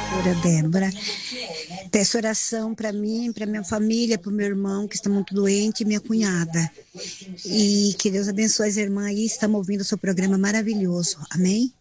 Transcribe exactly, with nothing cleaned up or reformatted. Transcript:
pastora Débora. Peço oração para mim, para minha família, para o meu irmão que está muito doente e minha cunhada. E que Deus abençoe as irmãs aí, estamos ouvindo o seu programa maravilhoso. Amém?